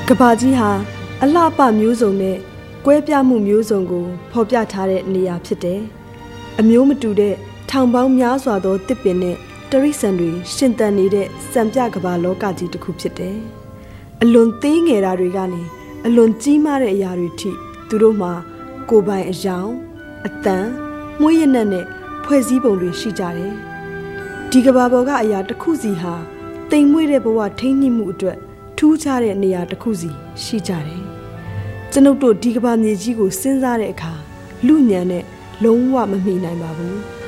ကဘာကြီးဟာအလှပမျိုးစုံနဲ့ကွဲပြားမှုမျိုးစုံကိုဖော်ပြထားတဲ့နေရာဖြစ်တယ်။အမျိုးမတူတဲ့ထောင်ပေါင်းများစွာသောတစ်ပင်နဲ့တရိษံတွေရှင်သန်နေတဲ့စံပြကဘာလောကကြီးတစ်ခုဖြစ်တယ်။အလွန်သေးငယ်တာတွေကနေအလွန်ကြီးမားတဲ့အရာတွေထိသူတို့မှာကိုယ်ပိုင်အယောင်အတန်မွေးရနက်နဲ့ဖွဲ့စည်းပုံတွေရှိကြတယ်။ဒီကဘာပေါ်ကအရာတစ်ခုစီဟာတိမ်မွေ့တဲ့ဘဝထိန်းညှိမှုအတွက်ထူးခြားတဲ့နေရာတစ်ခုစီရှိကြတယ်။ကျွန်ုပ်တို့ဒီကဘာမြေကြီးကိုစဉ်းစားတဲ့အခါလူညံနဲ့လုံးဝမမီနိုင်ပါဘူး။